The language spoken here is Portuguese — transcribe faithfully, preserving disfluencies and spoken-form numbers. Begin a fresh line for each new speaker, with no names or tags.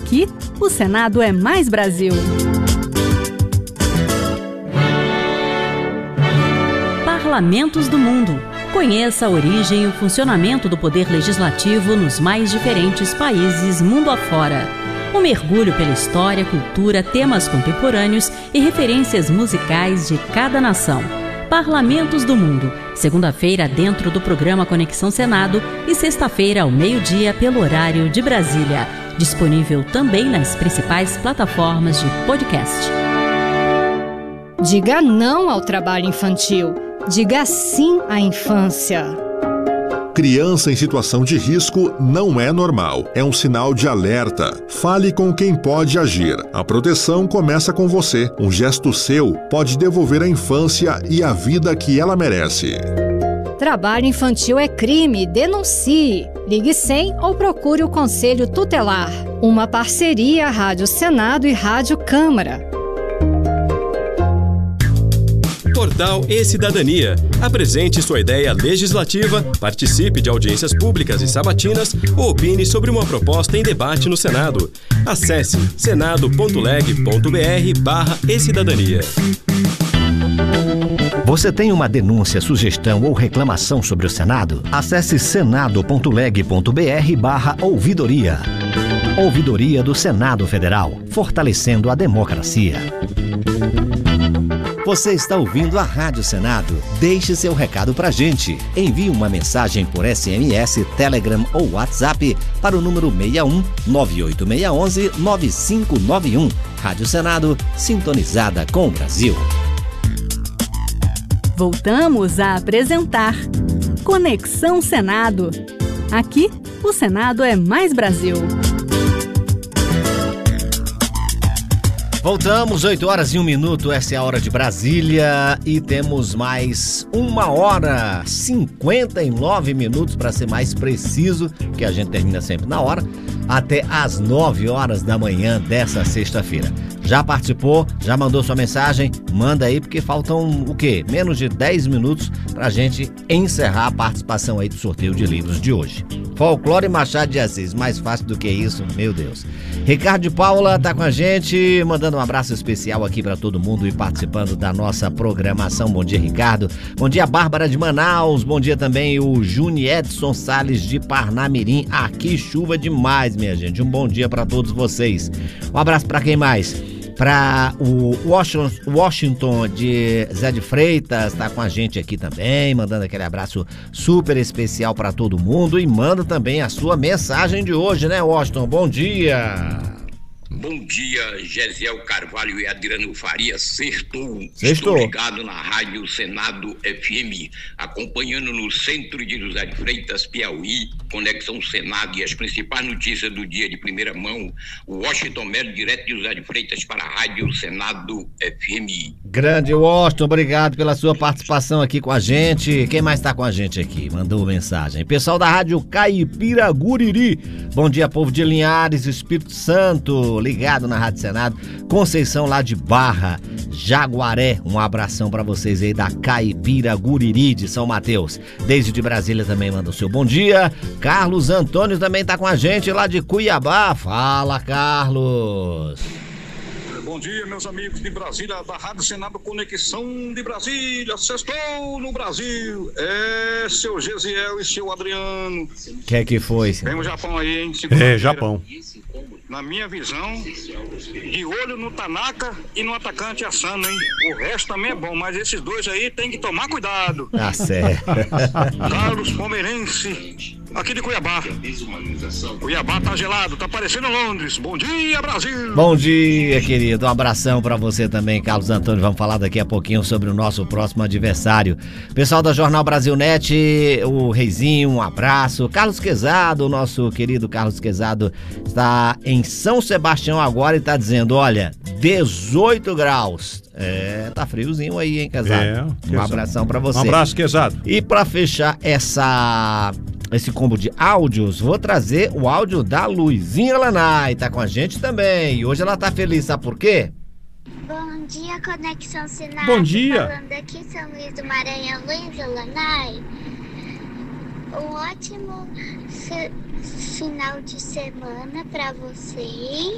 Aqui, o Senado é mais Brasil. Parlamentos do Mundo. Conheça a origem e o funcionamento do poder legislativo nos mais diferentes países mundo afora. Um mergulho pela história, cultura, temas contemporâneos e referências musicais de cada nação. Parlamentos do Mundo, segunda-feira dentro do programa Conexão Senado e sexta-feira ao meio-dia pelo horário de Brasília. Disponível também nas principais plataformas de podcast.
Diga não ao trabalho infantil. Diga sim à infância.
Criança em situação de risco não é normal. É um sinal de alerta. Fale com quem pode agir. A proteção começa com você. Um gesto seu pode devolver a infância e a vida que ela merece.
Trabalho infantil é crime. Denuncie. Ligue cem ou procure o Conselho Tutelar. Uma parceria Rádio Senado e Rádio Câmara.
Portal E-Cidadania. Apresente sua ideia legislativa, participe de audiências públicas e sabatinas ou opine sobre uma proposta em debate no Senado. Acesse senado.leg.br barra E-Cidadania.
Você tem uma denúncia, sugestão ou reclamação sobre o Senado? Acesse senado.leg.br barra ouvidoria. Ouvidoria do Senado Federal, fortalecendo a democracia. Você está ouvindo a Rádio Senado? Deixe seu recado pra gente. Envie uma mensagem por S M S, Telegram ou WhatsApp para o número seis um nove oito seis um um nove cinco nove um. Rádio Senado, sintonizada com o Brasil.
Voltamos a apresentar Conexão Senado. Aqui, o Senado é mais Brasil.
Voltamos, oito horas e um minuto, essa é a hora de Brasília e temos mais uma hora, cinquenta e nove minutos para ser mais preciso, que a gente termina sempre na hora, até às nove horas da manhã dessa sexta-feira. Já participou? Já mandou sua mensagem? Manda aí, porque faltam o quê? Menos de dez minutos pra gente encerrar a participação aí do sorteio de livros de hoje. Folclore Machado de Assis, mais fácil do que isso, meu Deus. Ricardo de Paula tá com a gente, mandando um abraço especial aqui pra todo mundo e participando da nossa programação. Bom dia, Ricardo. Bom dia, Bárbara de Manaus. Bom dia também o Juni Edson Salles de Parnamirim. Aqui chuva demais, minha gente. Um bom dia pra todos vocês. Um abraço pra quem mais? Para o Washington de Zé de Freitas, tá com a gente aqui também, mandando aquele abraço super especial para todo mundo e manda também a sua mensagem de hoje, né, Washington? Bom dia!
Bom dia, Gesiel Carvalho e Adriano Faria. Sextou.
Sextou.
Estou ligado na Rádio Senado F M, acompanhando no centro de José de Freitas, Piauí, Conexão Senado e as principais notícias do dia de primeira mão. O Washington Melo, direto de José de Freitas para a Rádio Senado F M.
Grande Washington, obrigado pela sua participação aqui com a gente. Quem mais está com a gente aqui? Mandou mensagem. Pessoal da Rádio Caipiraguriri. Bom dia, povo de Linhares, Espírito Santo, ligado na Rádio Senado. Conceição lá de Barra, Jaguaré. Um abração pra vocês aí da Caipiraguriri de São Mateus. Desde de Brasília também manda o seu bom dia. Carlos Antônio também tá com a gente lá de Cuiabá. Fala, Carlos.
Bom dia, meus amigos de Brasília, da Rádio Senado Conexão de Brasília. Sextou no Brasil. É, seu Gesiel e seu Adriano.
O que é que foi, senhor?
Vem o Japão aí, hein?
É, Japão.
Na minha visão, de olho no Tanaka e no atacante Asano, hein? O resto também é bom, mas esses dois aí tem que tomar cuidado.
Tá certo.
Carlos Palmeirense, aqui de Cuiabá. Cuiabá tá gelado, tá parecendo Londres. Bom dia, Brasil!
Bom dia, querido. Um abração pra você também, Carlos Antônio. Vamos falar daqui a pouquinho sobre o nosso próximo adversário. Pessoal da Jornal Brasil Net, o Reizinho, um abraço. Carlos Quezado, o nosso querido Carlos Quezado, está em São Sebastião agora e tá dizendo, olha, dezoito graus. É, tá friozinho aí, hein, Quezado? É, um abração pra você.
Um abraço, Quezado.
E pra fechar essa... esse combo de áudios, vou trazer o áudio da Luizinha Lanai, tá com a gente também. E hoje ela tá feliz, sabe por quê?
Bom dia, Conexão Senado.
Bom dia.
Falando aqui, São Luís do Maranhão, Luizinha Lanai. Um ótimo se- final de semana pra vocês.